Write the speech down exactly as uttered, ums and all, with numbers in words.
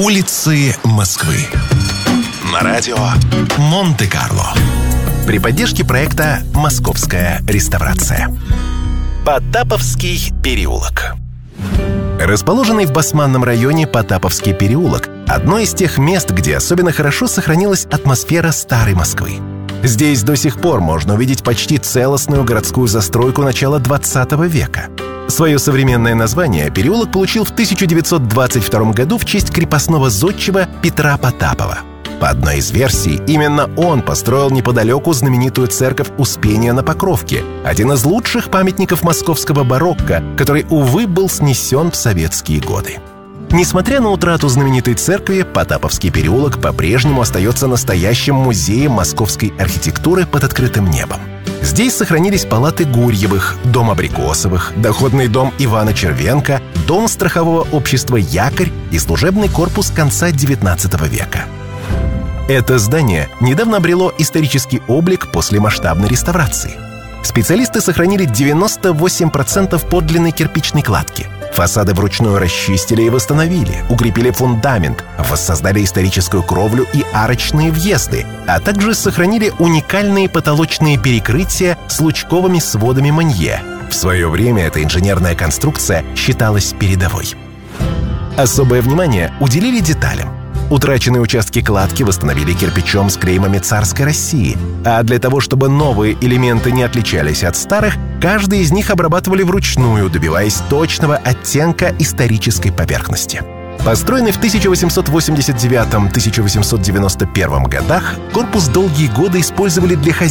Улицы Москвы. На радио Монте-Карло. При поддержке проекта «Московская реставрация». Потаповский переулок. Расположенный в Басманном районе Потаповский переулок – одно из тех мест, где особенно хорошо сохранилась атмосфера старой Москвы. Здесь до сих пор можно увидеть почти целостную городскую застройку начала двадцатого века. Свое современное название переулок получил в тысяча девятьсот двадцать втором году в честь крепостного зодчего Петра Потапова. По одной из версий, именно он построил неподалеку знаменитую церковь Успения на Покровке, один из лучших памятников московского барокко, который, увы, был снесен в советские годы. Несмотря на утрату знаменитой церкви, Потаповский переулок по-прежнему остается настоящим музеем московской архитектуры под открытым небом. Здесь сохранились палаты Гурьевых, дом Абрикосовых, доходный дом Ивана Червенка, дом страхового общества «Якорь» и служебный корпус конца девятнадцатого века. Это здание недавно обрело исторический облик после масштабной реставрации. Специалисты сохранили девяносто восемь процентов подлинной кирпичной кладки. Фасады вручную расчистили и восстановили, укрепили фундамент, воссоздали историческую кровлю и арочные въезды, а также сохранили уникальные потолочные перекрытия с лучковыми сводами Монье. В свое время эта инженерная конструкция считалась передовой. Особое внимание уделили деталям. Утраченные участки кладки восстановили кирпичом с клеймами царской России, а для того, чтобы новые элементы не отличались от старых, каждый из них обрабатывали вручную, добиваясь точного оттенка исторической поверхности. Построенный в тысяча восемьсот восемьдесят девятом — тысяча восемьсот девяносто первом годах, корпус долгие годы использовали для хозяйства